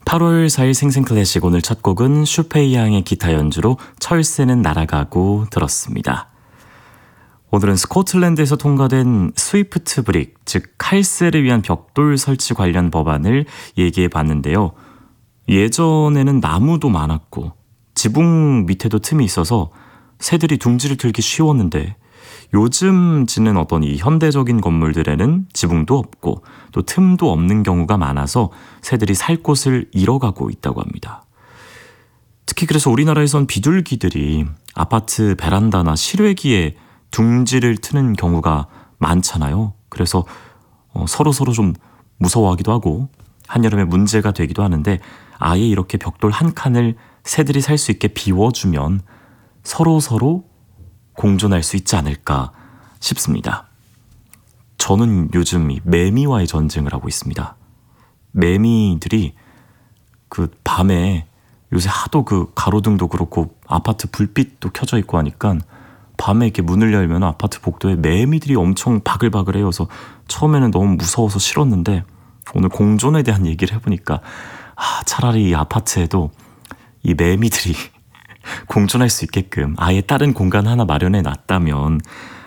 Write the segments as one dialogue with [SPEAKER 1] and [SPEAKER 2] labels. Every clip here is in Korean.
[SPEAKER 1] 8월 4일 생생클래식 오늘 첫 곡은 슈페이 양의 기타 연주로 철새는 날아가고 들었습니다. 오늘은 스코틀랜드에서 통과된 스위프트 브릭, 즉 칼셀을 위한 벽돌 설치 관련 법안을 얘기해 봤는데요. 예전에는 나무도 많았고 지붕 밑에도 틈이 있어서 새들이 둥지를 틀기 쉬웠는데 요즘 짓는 어떤 이 현대적인 건물들에는 지붕도 없고 또 틈도 없는 경우가 많아서 새들이 살 곳을 잃어가고 있다고 합니다. 특히 그래서 우리나라에선 비둘기들이 아파트 베란다나 실외기에 둥지를 트는 경우가 많잖아요. 그래서 서로 좀 무서워하기도 하고 한여름에 문제가 되기도 하는데 아예 이렇게 벽돌 한 칸을 새들이 살 수 있게 비워주면 서로 공존할 수 있지 않을까 싶습니다. 저는 요즘 이 매미와의 전쟁을 하고 있습니다. 매미들이 그 밤에 요새 하도 그 가로등도 그렇고 아파트 불빛도 켜져 있고 하니까 밤에 이렇게 문을 열면 아파트 복도에 매미들이 엄청 바글바글해요. 그래서 처음에는 너무 무서워서 싫었는데 오늘 공존에 대한 얘기를 해보니까 차라리 이 아파트에도 이 매미들이 공존할 수 있게끔 아예 다른 공간 하나 마련해 놨다면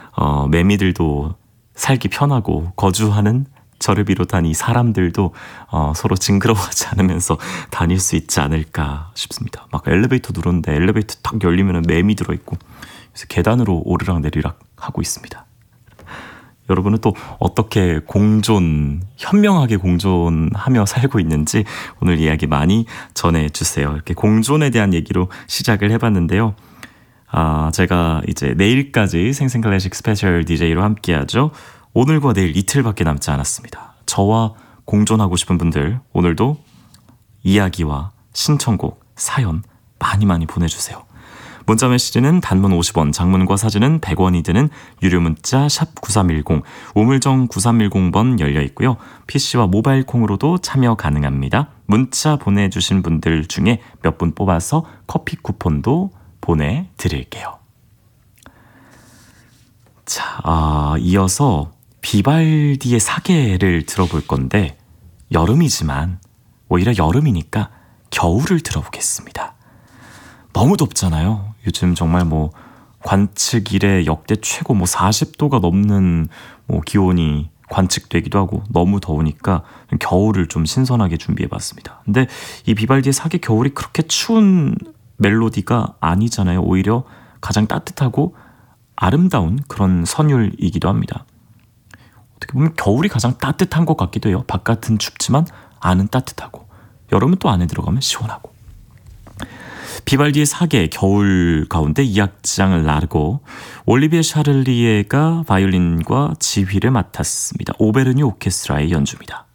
[SPEAKER 1] 매미들도 살기 편하고 거주하는 저를 비롯한 이 사람들도 서로 징그러워하지 않으면서 다닐 수 있지 않을까 싶습니다. 막 엘리베이터 누르는데 엘리베이터 딱 열리면 매미 들어있고 그래서 계단으로 오르락 내리락 하고 있습니다. 여러분은 또 어떻게 현명하게 공존하며 살고 있는지 오늘 이야기 많이 전해주세요. 이렇게 공존에 대한 얘기로 시작을 해봤는데요. 제가 이제 내일까지 생생클래식 스페셜 DJ로 함께하죠. 오늘과 내일 이틀밖에 남지 않았습니다. 저와 공존하고 싶은 분들 오늘도 이야기와 신청곡, 사연 많이 보내주세요. 문자 메시지는 단문 50원, 장문과 사진은 100원이 드는 유료 문자 샵 9310, 우물정 9310번 열려 있고요. PC와 모바일 콩으로도 참여 가능합니다. 문자 보내주신 분들 중에 몇 분 뽑아서 커피 쿠폰도 보내드릴게요. 자, 이어서 비발디의 사계를 들어볼 건데 여름이지만 오히려 여름이니까 겨울을 들어보겠습니다. 너무 덥잖아요. 요즘 정말 관측 이래 역대 최고 40도가 넘는 기온이 관측되기도 하고 너무 더우니까 겨울을 좀 신선하게 준비해봤습니다. 근데 이 비발디의 사계 겨울이 그렇게 추운 멜로디가 아니잖아요. 오히려 가장 따뜻하고 아름다운 그런 선율이기도 합니다. 어떻게 보면 겨울이 가장 따뜻한 것 같기도 해요. 바깥은 춥지만 안은 따뜻하고 여름은 또 안에 들어가면 시원하고. 비발디의 사계 겨울 가운데 이 악장을 나르고 올리비에 샤를리에가 바이올린과 지휘를 맡았습니다. 오베르니 오케스트라의 연주입니다.